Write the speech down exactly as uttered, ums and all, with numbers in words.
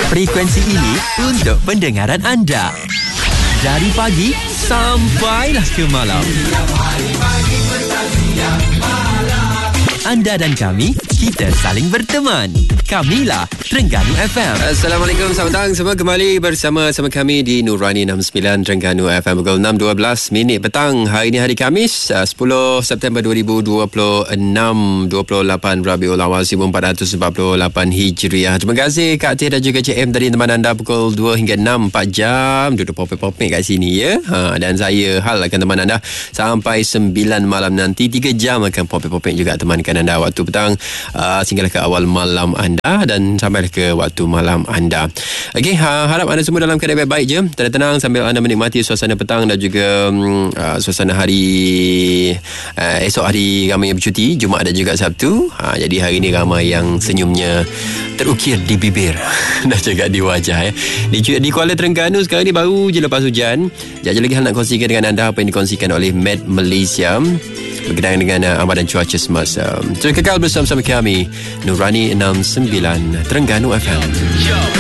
Frekuensi ini untuk pendengaran anda. Dari pagi sampailah ke malam. Anda dan kami, kita saling berteman. Kamilah Terengganu F M. Assalamualaikum, selamat petang semua. Kembali bersama sama kami di Nurani enam puluh sembilan Terengganu F M. Pukul enam dua belas minit petang. Hari ini hari Khamis, sepuluh September dua ribu dua puluh enam, dua puluh lapan Rabiul Awal seribu empat ratus empat puluh lapan Hijriah. Terima kasih Kak Teh dan juga Cik M tadi teman anda pukul dua hingga enam, empat jam duduk popek-popek kat sini ya. Ha, dan saya Hal akan teman anda sampai sembilan malam nanti. tiga jam akan popek-popek juga temankan anda waktu petang uh, sehinggalah ke awal malam anda dan sampai ke waktu malam anda. Okey, ha, harap anda semua dalam keadaan baik-baik je, tenang-tenang sambil anda menikmati suasana petang dan juga um, uh, suasana hari uh, esok hari ramai yang bercuti, Jumaat dan juga Sabtu. Ha, jadi hari ni ramai yang senyumnya terukir di bibir dan juga di wajah ya. Di, di Kuala Terengganu sekarang ni baru je lepas hujan. Sekejap lagi Hal nak kongsikan dengan anda apa yang dikongsikan oleh Met Malaysia berkenaan dengan uh, amaran cuaca semasa. Terus kekal bersama-sama kami Nurani enam puluh sembilan Terengganu F M.